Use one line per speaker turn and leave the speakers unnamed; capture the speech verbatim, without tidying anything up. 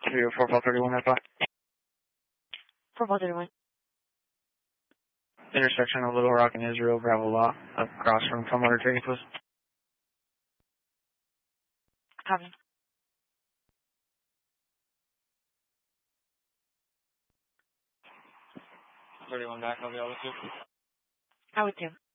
three oh four, thirty-one, that's fine.
four four thirty-one.
Intersection of Little Rock and Israel, gravel lot, across from Tumwater Trading Post.
Copy.
thirty-one back, I'll be able to.
I would too.